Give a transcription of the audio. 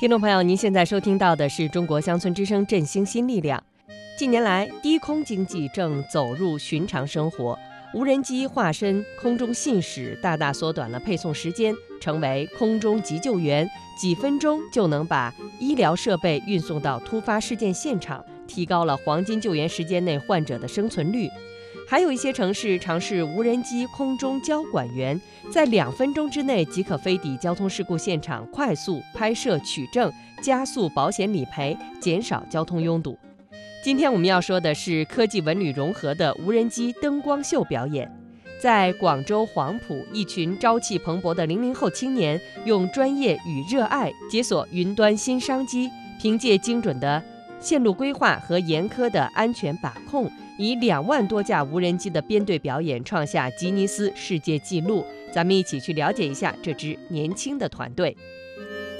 听众朋友，您现在收听到的是中国乡村之声振兴新力量。近年来，低空经济正走入寻常生活，无人机化身空中信使，大大缩短了配送时间，成为空中急救员，几分钟就能把医疗设备运送到突发事件现场，提高了黄金救援时间内患者的生存率。还有一些城市尝试无人机空中交管员，在2分钟之内即可飞抵交通事故现场，快速拍摄取证，加速保险理赔，减少交通拥堵。今天我们要说的是科技文旅融合的无人机灯光秀表演。在广州黄埔，一群朝气蓬勃的00后青年用专业与热爱解锁云端新商机，凭借精准的线路规划和严苛的安全把控，以2万多架无人机的编队表演创下吉尼斯世界纪录。咱们一起去了解一下这支年轻的团队。